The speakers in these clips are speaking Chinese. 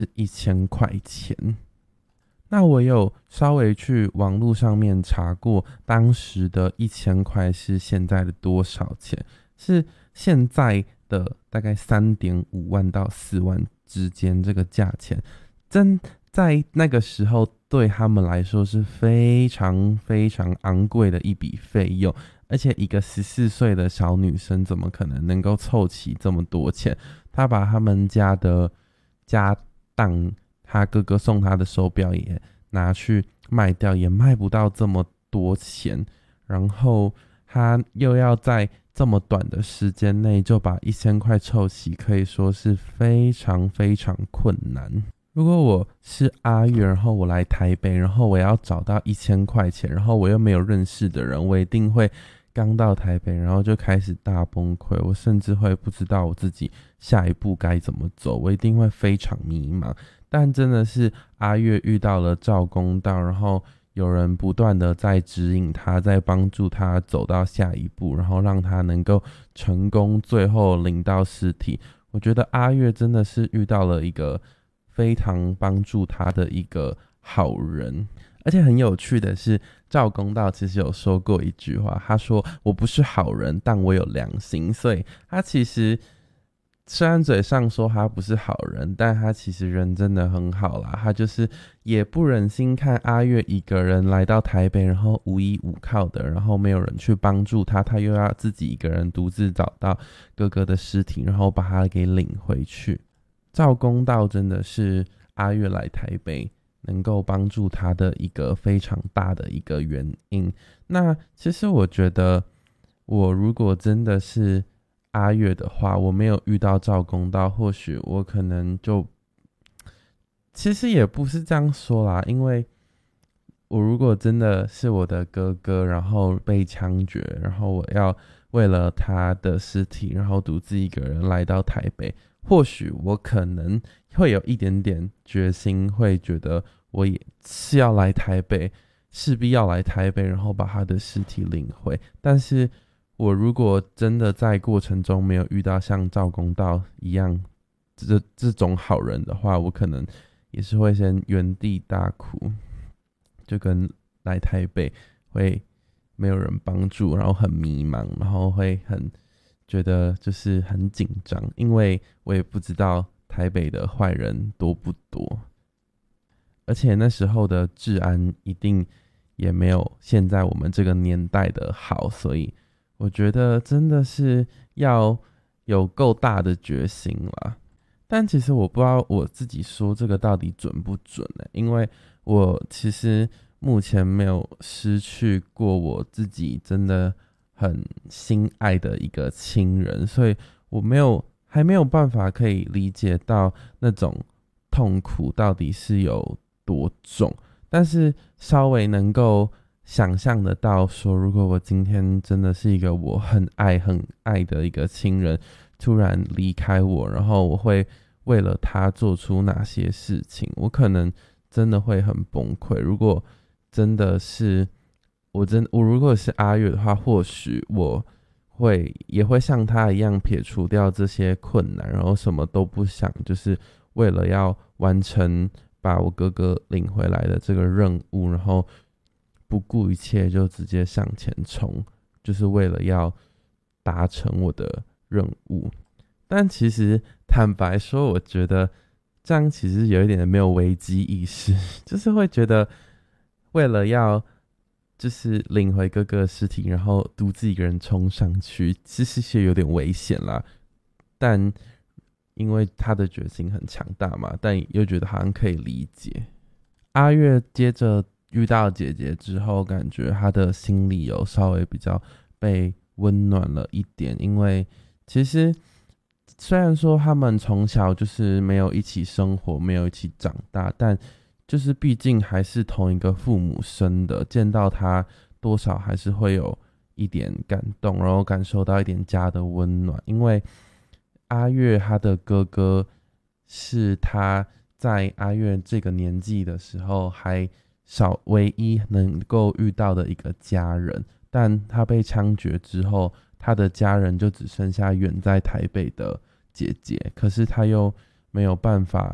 是1000块钱。那我有稍微去网络上面查过，当时的1000块是现在的多少钱？是现在的大概3.5万到4万之间这个价钱，真在那个时候对他们来说是非常非常昂贵的一笔费用，而且一个14岁的小女生怎么可能够凑齐这么多钱？她把他们家的家当，他哥哥送他的手表也拿去卖掉，也卖不到这么多钱，然后他又要在这么短的时间内就把1000块凑齐，可以说是非常非常困难。如果我是阿月，然后我来台北，然后我要找到1000块钱，然后我又没有认识的人，我一定会刚到台北，然后就开始大崩溃，我甚至会不知道我自己下一步该怎么走，我一定会非常迷茫。但真的是阿月遇到了赵公道，然后有人不断的在指引他，在帮助他走到下一步，然后让他能够成功，最后领到尸体。我觉得阿月真的是遇到了一个非常帮助他的一个好人。而且很有趣的是，赵公道其实有说过一句话，他说我不是好人，但我有良心。所以他其实虽然嘴上说他不是好人，但他其实人真的很好啦。他就是也不忍心看阿月一个人来到台北，然后无依无靠的，然后没有人去帮助他，他又要自己一个人独自找到哥哥的尸体，然后把他给领回去。赵公道真的是阿月来台北能够帮助他的一个非常大的一个原因。那其实我觉得，我如果真的是阿月的话，我没有遇到赵公道，或许我可能就，其实也不是这样说啦，因为我如果真的是我的哥哥，然后被枪决，然后我要为了他的尸体，然后独自一个人来到台北，或许我可能会有一点点决心，会觉得我也是要来台北，势必要来台北，然后把他的尸体领回。但是我如果真的在过程中没有遇到像赵公道一样这种好人的话，我可能也是会先原地大哭，就跟来台北会没有人帮助，然后很迷茫，然后会很觉得就是很紧张，因为我也不知道台北的坏人多不多，而且那时候的治安一定也没有现在我们这个年代的好，所以我觉得真的是要有够大的决心啦。但其实我不知道我自己说这个到底准不准呢？因为我其实目前没有失去过我自己真的很心爱的一个亲人，所以我还没有办法可以理解到那种痛苦到底是有多重，但是稍微能够想象得到说，如果我今天真的是一个我很爱很爱的一个亲人突然离开我，然后我会为了他做出哪些事情，我可能真的会很崩溃。如果真的是我如果是阿月的话，或许我也会像他一样撇除掉这些困难，然后什么都不想，就是为了要完成把我哥哥领回来的这个任务，然后不顾一切就直接向前冲，就是为了要达成我的任务。但其实坦白说，我觉得这样其实有一点没有危机意识，就是会觉得为了要就是领回哥哥的尸体，然后独自一个人冲上去，其实是有点危险啦。但因为他的决心很强大嘛，但又觉得好像可以理解。阿月接着遇到姐姐之后，感觉他的心里有稍微比较被温暖了一点，因为其实虽然说他们从小就是没有一起生活，没有一起长大，但就是毕竟还是同一个父母生的，见到他多少还是会有一点感动，然后感受到一点家的温暖。因为阿月他的哥哥是他在阿月这个年纪的时候还唯一能够遇到的一个家人，但他被枪决之后，他的家人就只剩下远在台北的姐姐，可是他又没有办法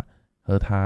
和他